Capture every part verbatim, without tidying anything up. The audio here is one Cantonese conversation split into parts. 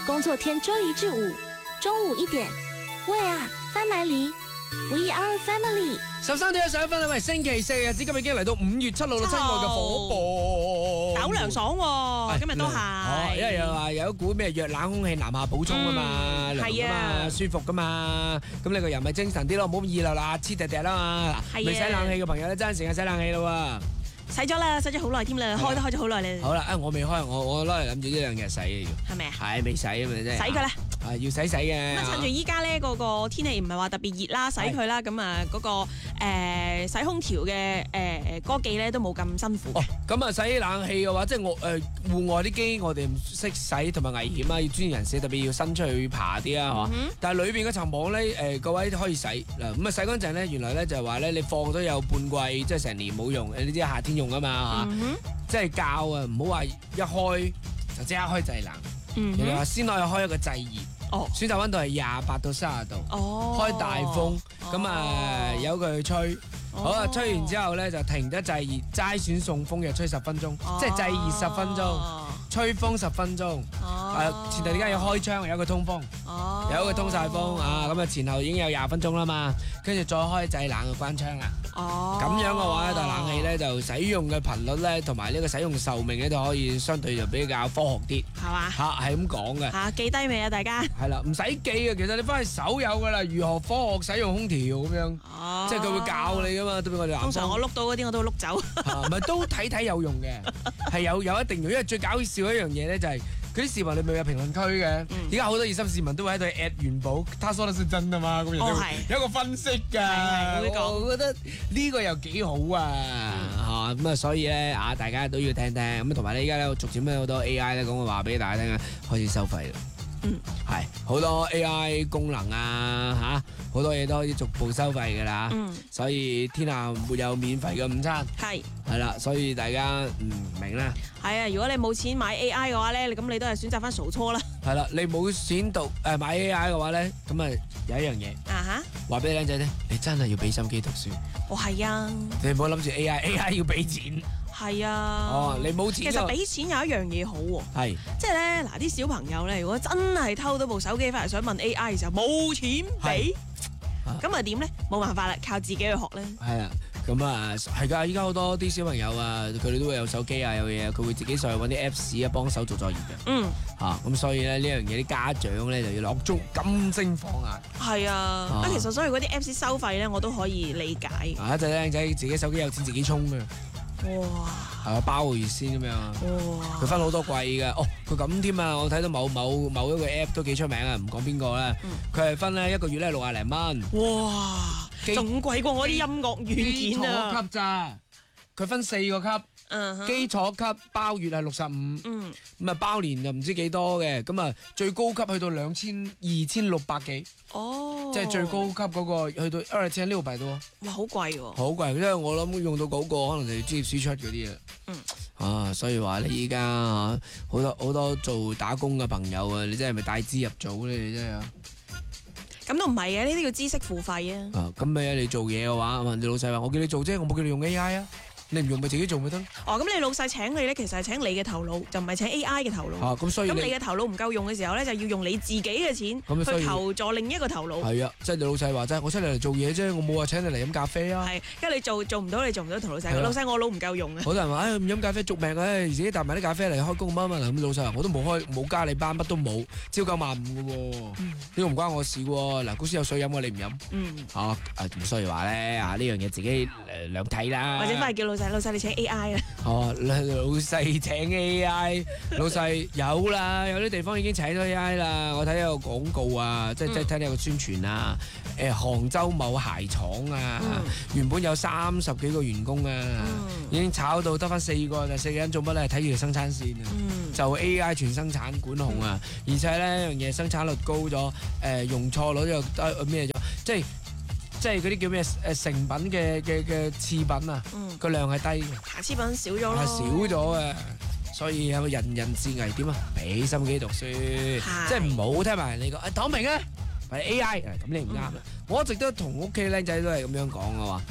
工作天周一至五中午一點。喂啊，翻嚟你 We are family。 十三點十一分啊！喂，星期四日子今日已經嚟到五月七號啦，親愛嘅火爆， 好涼爽喎，今日都係。 因為又話有一股咩弱冷空氣南下補充啊嘛，涼啊嘛，舒服噶嘛，咁你個人咪精神啲咯，唔好咁熱辣辣、黐滴滴啦嘛。未洗冷氣嘅朋友咧，爭時間洗冷氣咯喎。 洗咗啦，洗咗好耐添啦，開都開咗好耐啦。 好啦，啊我未開，我我攞嚟諗住呢兩日洗嘅要。 係咪啊？ 係未洗啊嘛，真係。 洗佢啦。 係要洗洗嘅。 咁啊，趁住依家咧嗰個天氣唔係話特別熱啦，洗佢啦，咁啊嗰個誒洗空調嘅誒嗰記咧都冇咁辛苦。 哦，咁啊洗冷氣嘅話，即係我誒戶外啲機我哋唔識洗同埋危險啊，要專業人士特別要伸出去爬啲啊，係嘛？但係裏邊嗰層網咧誒各位可以洗嗱，咁啊洗乾淨咧，原來咧就係話咧你放咗有半季，即係成年冇用，你知夏天用啊嘛嚇，即係教啊，唔好話一開就即刻開製冷，人哋話先可以開一個製熱。哦，選擇溫度係廿八到三十度，哦，開大風，咁啊由佢吹，好啊，吹完之後咧就停得製熱，齋選送風嘅吹十分鐘，即係製熱十分鐘，吹風十分鐘，誒前提點解要開窗，有一個通風，有一個通晒風啊，咁啊前後已經有廿分鐘啦嘛，跟住再開製冷嘅關窗啦，哦，咁樣嘅話咧，就冷氣咧就使用嘅頻率咧同埋呢個使用壽命咧就可以相對就比較科學啲，係嘛？嚇係咁講嘅， 嚇記低未啊大家？ 係啦，唔使記嘅，其實你翻去手有噶啦，如何科學使用空調咁樣，哦，即係佢會教你噶嘛，對我哋男生。 通常我碌到嗰啲我都碌走， 唔係都睇睇有用嘅，係有有一定用，因為最搞笑一樣嘢咧就係嗰啲視頻裏面有評論區嘅，而家好多熱心市民都會喺度 at 元寶，他說得是真啊嘛，咁樣有一個分析㗎，我覺得呢個又幾好啊嚇，咁啊所以咧啊大家都要聽聽，咁同埋咧依家咧逐漸咧好多 A I 咧咁我話俾大家聽啊，開始收費啦。嗯，係好多 A I 功能啊，吓好多嘢都可以逐步收費噶啦。嗯，所以天下沒有免費嘅午餐。係係啦，所以大家唔明啦。 係啊，如果你冇錢買 A I 嘅話咧，咁你都係選擇翻數錯啦。 係啦，你冇錢讀誒買 A I 嘅話咧，咁啊有一樣嘢啊吓，話俾你靚仔聽，你真係要俾心機讀書。哦係啊，你唔好諗住 A I，A I 要俾錢。係啊，哦，你冇錢。其實俾錢有一樣嘢好喎，係，即係咧嗱，啲小朋友咧，如果真係偷到部手機翻嚟想問 A I 嘅時候冇錢俾，咁啊點咧？冇辦法啦，靠自己去學咧。係啊，咁啊係㗎，依家好多啲小朋友啊，佢哋都會有手機啊，有嘢，佢會自己上去揾啲 Apps 啊幫手做作業嘅。嗯，嚇，咁所以咧呢樣嘢啲家長咧就要落足金睛火眼。係啊，啊其實所以嗰啲 Apps 收費咧，我都可以理解。啊，一隻靚仔自己手機有錢自己充嘅。哇！係啊，包月先咁樣啊！哇！佢分好多季㗎，哦，佢咁添啊！我睇到某某某一個 app 都幾出名啊，唔講邊個啦。佢係分咧一個月咧六廿零蚊。哇！仲貴過我啲音樂軟件啊！基礎級咋？佢分四個級。Uh-huh. 基礎級包月係六十五，咁啊包年就唔知幾多嘅，咁啊最高級去到兩千二千六百幾，哦，即係最高級嗰個去到二千六百多，哇，好貴喎，好貴，因為我諗用到嗰個可能就要專業輸出嗰啲啊，嗯，啊，所以話你依家啊好多好多做打工嘅朋友啊，你真係咪帶資入組咧？你真係啊，咁都唔係嘅，呢啲叫知識付費啊，啊，咁咪你做嘢嘅話，問你老細話我叫你做啫，我冇叫你用 A I 啊。你唔用咪自己做咪得？哦，咁你老細請你咧，其實係請你嘅頭腦，就唔係請 A I 嘅頭腦。啊，咁所以咁你嘅頭腦唔夠用嘅時候咧，就要用你自己嘅錢去求助另一個頭腦。係啊，即係你老細話齋，我出嚟嚟做嘢啫，我冇話請你嚟飲咖啡啊。係，因為你做做唔到，你做唔到同老細。老細我腦唔夠用啊。好多人話，唉，唔飲咖啡續命啊，自己帶埋啲咖啡嚟開工乜乜嗱，咁老細話我都冇開，冇加你班，乜都冇，朝九晚五嘅喎。呢個唔關我事喎。嗱，公司有水飲喎，你唔飲。嗯。啊，咁所以話咧啊，呢樣嘢自己誒兩睇啦。或者翻嚟叫老細，老細你請 A I。哦，老細請 A I， 老細有啦，有啲地方已經請咗 A I 啦。我睇有個廣告啊，即係即係睇呢個宣傳啊。誒，杭州某鞋廠啊，嗯、原本有三十幾個員工啊，嗯、已經炒到得翻四個，就四個人做乜咧？睇住條生產線啊，嗯、就 A I 全生產管控啊，嗯、而且咧樣嘢生產率高咗，誒、呃、用錯率又得咩咗，即係。即係嗰啲叫咩誒成品嘅嘅嘅次品啊，個、嗯、量係低嘅，瑕疵品少咗咯，係少咗嘅，所以係咪人人自危點啊？俾心機讀書，即係唔好聽埋人哋講，誒躺平啊，係 A I， 咁你唔啱啦。嗯、我一直都同屋企僆仔都係咁樣講嘅話，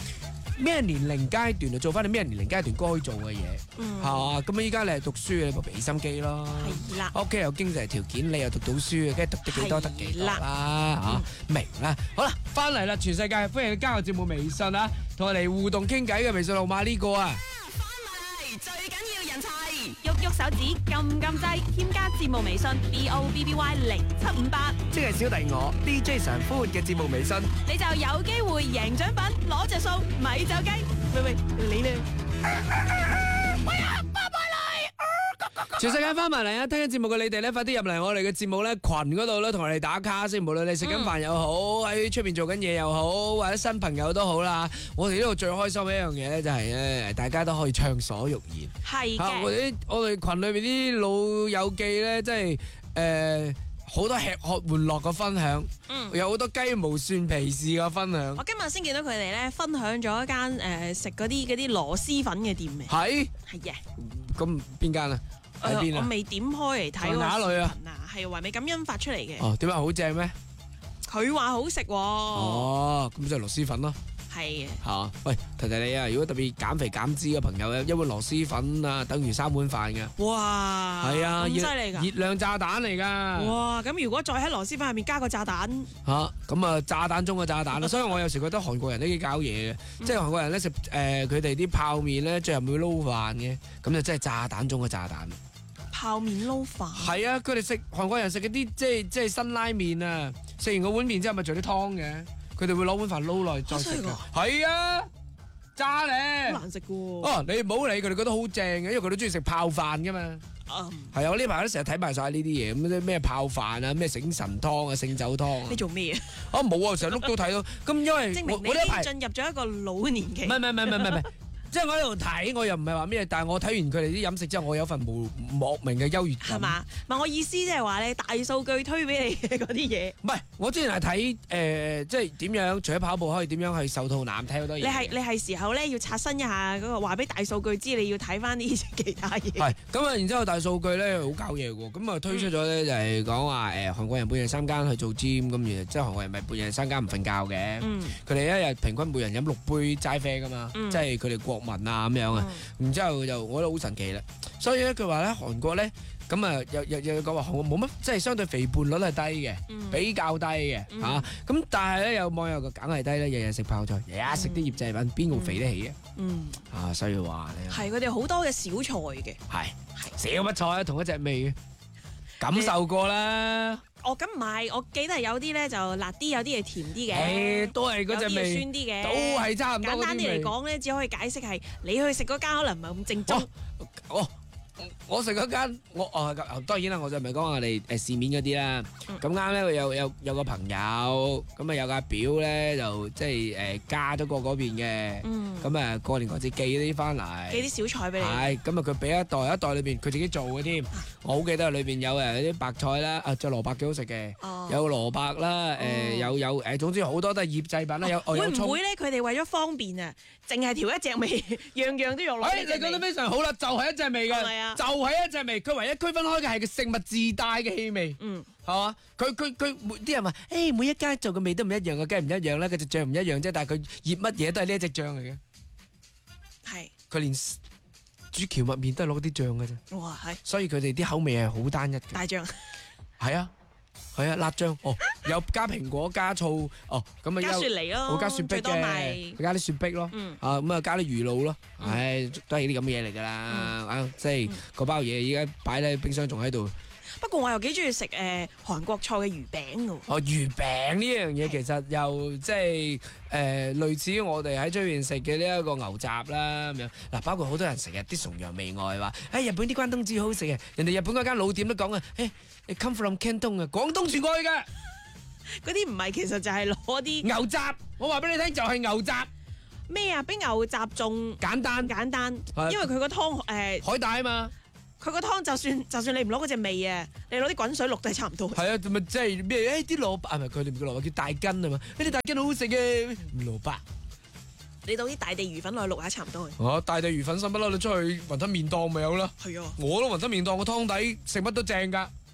咩年齡階段就做翻你咩年齡階段該做嘅嘢，係嘛？咁啊依家你係讀書，你咪俾心機咯。 係啦， 屋企有經濟條件，你又讀到書，梗係讀得幾多得幾多啦嚇，明啦。好啦，翻嚟啦，全世界歡迎你加入節目微信啊，同我哋互動傾偈嘅微信號碼呢個啊。 最緊要人齊，喐喐手指，撳撳掣，添加節目微信 B O B B Y 零七五八， 即係小弟我 D J 常歡嘅節目微信， 你就有機會贏獎品，攞隻數，咪走雞。喂喂，你咧？喂啊，拜拜嚟！ 全世界翻埋嚟啊！聽緊節目嘅你哋咧，快啲入嚟我哋嘅節目咧群嗰度咧，同我哋打卡先。無論你食緊飯又好，喺出邊做緊嘢又好，或者新朋友都好啦。我哋呢度最開心嘅一樣嘢咧，就係咧，大家都可以暢所欲言。 係嘅。 我哋我哋群裏邊啲老友記咧，即係誒好多吃喝玩樂嘅分享，嗯、有好多雞毛蒜皮事嘅分享。 我今日先見到佢哋咧，分享咗一間誒食嗰啲嗰啲螺絲粉嘅店嘅。係係嘅。 咁邊間啊？喺邊啊？ 我未點開嚟睇。 哪裏啊？ 係華美感恩發出嚟嘅。 哦，點解好正咩？ 佢話好食喎。哦， 咁就係螺絲粉咯。 係啊。 嚇！喂，提提你啊，如果特別減肥減脂嘅朋友咧，一碗螺絲粉啊，等於三碗飯嘅。 哇！ 係啊， 咁犀利㗎！ 熱量炸彈嚟㗎。 哇！咁如果再喺螺絲粉入面加個炸彈嚇，咁啊炸彈中嘅炸彈啦。所以我有時覺得韓國人都幾搞嘢嘅，即係韓國人咧食誒佢哋啲泡麵咧，最後會撈飯嘅，咁就真係炸彈中嘅炸彈。 泡麵撈飯係啊！佢哋食韓國人食嗰啲即係即係辛拉麵啊，食完個碗麵之後咪做啲湯嘅，佢哋會攞碗飯撈落去再食㗎。係啊，炸咧！ 好難食㗎喎。 哦，你唔好理佢哋覺得好正嘅，因為佢哋中意食泡飯㗎嘛。嗯。係啊，我呢排都成日睇埋晒呢啲嘢，咁啲咩泡飯啊，咩醒神湯啊，醒酒湯。 你做咩啊？ 啊冇啊，成日碌到睇到。咁因為證明你已經進入咗一個老年期。 唔係唔係唔係唔係唔係。即係我喺度睇，我又唔係話咩，但係我睇完佢哋啲飲食之後，我有份無莫名嘅優越感。 係嘛？唔係我意思，即係話咧，大數據推俾你嘅嗰啲嘢。 唔係，我之前係睇誒，即係點樣除咗跑步可以點樣去瘦肚腩，睇好多嘢。 你係你係時候咧要刷新一下嗰個話俾大數據知，你要睇翻啲其他嘢。係咁啊，然之後大數據咧好搞嘢喎，咁啊推出咗咧就係講話誒韓國人半夜三更去做 gym 咁樣，即係韓國人咪半夜三更唔瞓覺嘅。嗯。佢哋一日平均每人飲六杯齋啡㗎嘛，即係佢哋國民啊咁樣啊。然之後就我覺得好神奇啦，所以咧佢話咧韓國咧咁啊又又又講話韓國冇乜即係相對肥胖率係低嘅，嗯、比較低嘅嚇。咁、嗯啊、但係咧有網友個梗係低咧，日日食泡菜，日日食啲醃製品，邊個肥得起啊？嗯啊，所以話咧係佢哋好多嘅小菜嘅， 係小乜菜啊，同一隻味嘅，感受過啦。 哦，咁唔係，我記得有啲咧就辣啲，有啲係甜啲嘅，誒，都係嗰隻味， 酸啲嘅， 都係差唔多。 簡單啲嚟講咧，只可以解釋係你去食嗰間可能唔係咁正宗。 哦，我食嗰間，我哦當然啦，我就唔係講我哋誒市面嗰啲啦。咁啱咧，有有有個朋友，咁啊有個阿表咧就即係誒加咗過嗰邊嘅。咁啊過年過節寄啲翻嚟， 寄啲小菜俾你。 係，咁啊佢俾一袋，一袋裏邊佢自己做嘅添。我好記得裏邊有誒啲白菜啦，啊隻蘿蔔幾好食嘅，有蘿蔔啦，誒有有誒總之好多都係醃製品啦，有會唔會咧？佢哋為咗方便啊，淨係調一隻味，樣樣都用落。 誒，你講得非常好啦，就係一隻味嘅。就係一隻味，佢唯一區分開嘅係個食物自帶嘅氣味，嗯，係嘛？佢佢佢啲人話，誒，每一間做嘅味都唔一樣嘅，梗係唔一樣啦，佢隻醬唔一樣啫，但係佢醃乜嘢都係呢一隻醬嚟嘅，係，佢連煮蕎麥麵都係攞啲醬嘅啫，哇，係，所以佢哋啲口味係好單一嘅， 大醬， 係啊。係啊，辣醬哦，有加蘋果加醋哦，咁啊加雪梨咯， 好加雪碧嘅，加啲雪碧咯，啊咁啊加啲魚露咯，唉，都係啲咁嘅嘢嚟噶啦，啊即係嗰包嘢依家擺喺冰箱仲喺度。 不過我又幾中意食誒韓國菜嘅魚餅噶。 哦，魚餅呢樣嘢其實又即係誒類似我哋喺出邊食嘅呢一個牛雜啦咁樣。嗱，包括好多人成日啲崇洋媚外話，誒日本啲關東煮好食嘅，人哋日本嗰間老店都講啊，誒你 come from Canton 啊，廣東傳過去嘅。 嗰啲唔係，其實就係攞啲牛雜，我話俾你聽就係牛雜。 咩啊？比牛雜仲簡單簡單，因為佢個湯誒海帶啊嘛。 佢個湯就算就算你唔攞嗰隻味啊，你攞啲滾水淥都係差唔多。 係啊，咪即係咩？誒啲蘿蔔啊，唔係佢哋唔叫蘿蔔，叫大根啊嘛。呢啲大根好好食嘅蘿蔔。 你倒啲大地魚粉落去淥下差唔多。 哦，大地魚粉使乜啦？你出去雲吞麵檔咪有啦。係啊，我都雲吞麵檔個湯底食乜都正㗎。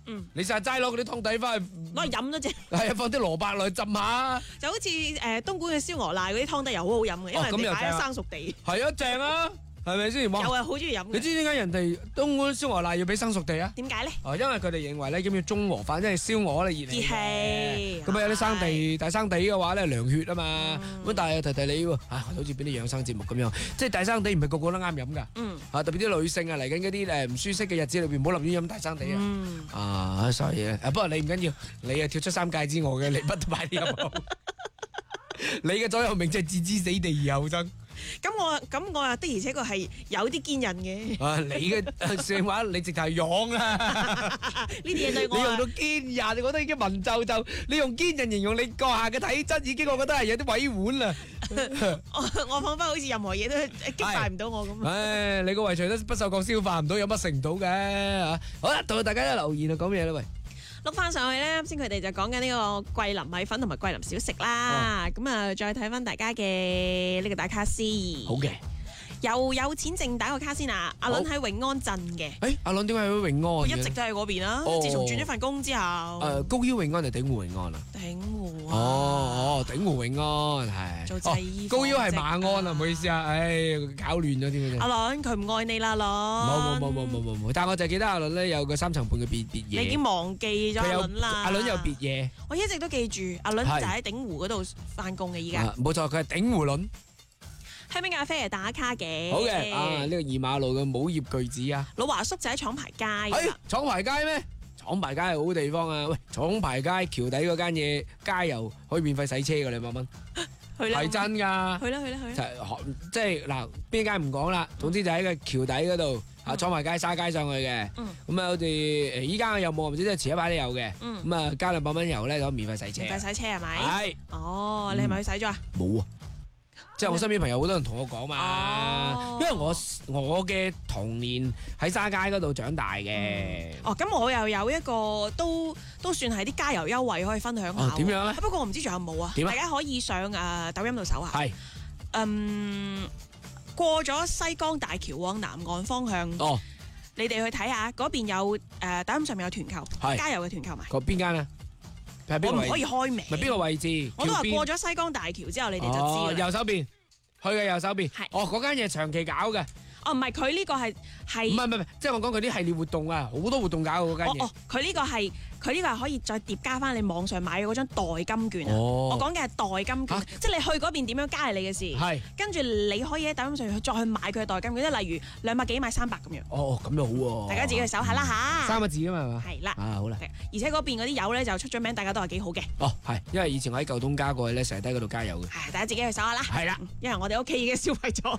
你實齋攞嗰啲湯底翻去攞嚟飲咗啫。 係啊，放啲蘿蔔落去浸下。 就好似誒東莞嘅燒鵝瀨嗰啲湯底又好好飲嘅，因為你擺咗生熟地。 係啊，正啊！係咪先？又係好中意飲。 你知點解人哋東莞燒鵝瀨要俾生熟地啊？ 點解咧？ 哦，因為佢哋認為咧，咁要中和翻，即係燒鵝咧熱氣。熱氣。咁啊有啲生地，大生地嘅話咧涼血啊嘛。咁但係提提你喎，啊好似變啲養生節目咁樣，即係大生地唔係個個都啱飲㗎。嗯。啊特別啲女性啊嚟緊嗰啲誒唔舒適嘅日子裏邊，唔好立亂飲大生地啊。嗯。啊所以啊，不過你唔緊要，你啊跳出三界之外嘅，你不都快啲飲。你嘅座右銘就係置之死地而後生。 咁我咁我啊的而且確係有啲堅韌嘅。 啊，你嘅說話你直頭係勇啊！ 呢啲嘢對我， 你用到堅韌，我覺得已經文縐縐。你用堅韌形容你閣下嘅體質，已經我覺得係有啲委婉啦。 我我彷彿好似任何嘢都擊敗唔到我咁。 唉，你個胃腸都不鏽鋼消化唔到，有乜食唔到嘅嚇？好啦，到大家都留言啊，講嘢啦喂。 碌翻上去咧，啱先佢哋就講緊呢個桂林米粉同埋桂林小食啦。咁啊，再睇翻大家嘅呢個打卡先。 好嘅。 又有錢剩打個卡先啊！阿倫喺永安鎮嘅。 誒，阿倫點解喺永安？ 佢一直都喺嗰邊啦。自從轉咗份工之後。 誒，高腰永安定鼎湖永安啊？ 鼎湖啊。 哦哦，鼎湖永安係。 做製衣。 高腰係馬鞍啊，唔好意思啊，唉，搞亂咗添。 阿倫佢唔愛你啦，倫。 冇冇冇冇冇冇冇，但係我就記得阿倫咧有個三層半嘅別別嘢。 你已經忘記咗阿倫啦。 阿倫有別嘢。 我一直都記住，阿倫就喺鼎湖嗰度翻工嘅依家。 冇錯，佢係鼎湖倫。 香檳咖啡係打卡嘅。 好嘅，啊呢個二馬路嘅冇葉巨子啊。 老華叔就喺廠牌街。 誒，廠牌街咩？廠牌街係好地方啊！喂，廠牌街橋底嗰間嘢，加油可以免費洗車㗎，兩百蚊。 去啦。 係真㗎。 去啦去啦去啦。 就即係嗱，邊間唔講啦？總之就喺個橋底嗰度，啊廠牌街沙街上去嘅。嗯。咁啊，好似誒依家有冇唔知，即係前一排都有嘅。嗯。咁啊，加兩百蚊油咧，就免費洗車。 免費洗車係咪？ 係。 哦，你係咪去洗咗啊？ 冇啊。即係我身邊朋友好多人同我講嘛，哦、因為我我嘅童年喺沙街嗰度長大嘅、嗯。哦，咁我又有一個都都算係啲加油優惠可以分享下。點、哦、樣咧？不過我唔知仲有冇啊。點啊？大家可以上誒、呃、抖音度搜下。係。嗯，過咗西江大橋往南岸方向。哦。你哋去睇下，嗰邊有誒、呃、抖音上面有團購，加油嘅團購埋。個邊間啊？我唔可以開名。咪邊個位置？我都話過咗西江大橋之後，你哋就知啦。哦，右手邊，去嘅右手邊。係。哦，嗰間嘢長期搞嘅。哦，唔係，佢呢個係係。唔係唔係，即係我講佢啲系列活動啊，好多活動搞嘅嗰間嘢。哦哦，佢呢個係佢呢個係可以再疊加翻你網上買嘅嗰張代金券啊。哦。我講嘅係代金券，即係你去嗰邊點樣加係你嘅事。係。跟住你可以喺抖音上再去買佢嘅代金券，即係例如兩百幾買三百咁樣。哦，咁又好喎。大家自己去搜下啦嚇。三個字啊嘛係嘛？係啦。啊好啦。而且嗰邊嗰啲油咧就出咗名，大家都係幾好嘅。哦，係，因為以前我喺舊東加過去咧，成日喺嗰度加油嘅。係，大家自己去搜下啦。係啦，因為我哋屋企已經消費咗。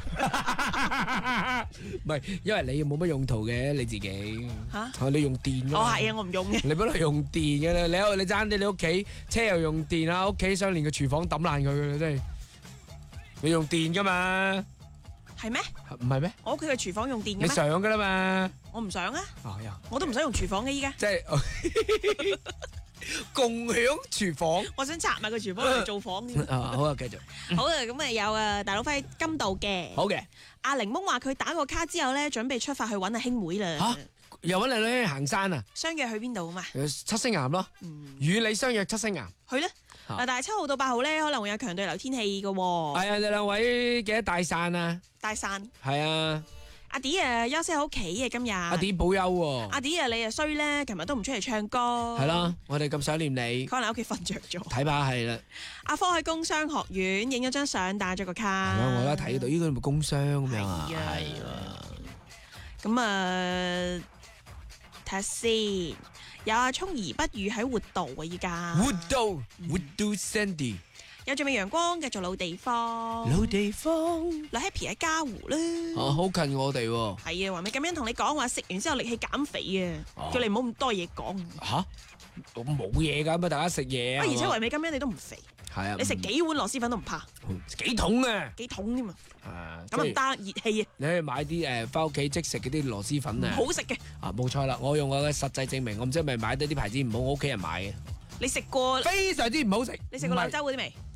唔係，因為你冇乜用途嘅你自己。嚇？你用電㗎嘛？哦，係啊，我唔用嘅。你本來用電嘅啦，你你爭啲你屋企車又用電啊，屋企想連個廚房抌爛佢㗎啦，真係。你用電㗎嘛？係咩？唔係咩？我屋企嘅廚房用電嘅咩？你上㗎啦嘛？我唔想啊！哦，我都唔使用廚房嘅依家。即係共享廚房。我想拆埋個廚房嚟做房添。啊，好啊，繼續。好啊，咁啊有啊，大佬輝金道嘅。好嘅。阿檸檬話佢打個卡之後咧，準備出發去揾阿兄妹啦。嚇！又揾你女行山啊？相約去邊度啊嘛？七星岩咯。嗯。與你相約七星岩。去咧。嗱，但係七號到八號咧，可能會有強對流天氣嘅。係啊，你兩位記得帶傘啊！帶傘。係啊。阿迪啊，休息喺屋企啊，今日。阿迪保休喎。阿迪啊，你啊衰咧，琴日都唔出嚟唱歌。係啦，我哋咁想念你。可能喺屋企瞓着咗。睇怕係啦。阿科喺工商學院影咗張相，帶咗個卡。係啊，我而家睇到，呢個係咪工商咁樣啊？係啊。咁啊，睇下先。有阿聰兒不遇喺活道啊，依家。活道，活道 Sandy。有仲未陽光，繼續老地方。老地方。老 Happy 喺嘉湖啦。啊，好近我哋喎。係啊，話咪咁樣同你講話，食完之後力氣減肥啊，叫你唔好咁多嘢講。吓？我冇嘢噶，咁大家食嘢啊。而且維美咁樣你都唔肥。係啊。你食幾碗螺螄粉都唔怕。幾桶啊？幾桶添啊？啊。咁啊唔得，熱氣啊。你可以買啲誒，翻屋企即食嗰啲螺螄粉啊。好食嘅。啊，冇錯啦，我用我嘅實際證明，我唔知係咪買到啲牌子唔好，我屋企人買嘅。你食過？非常之唔好食。你食過柳州嗰啲未？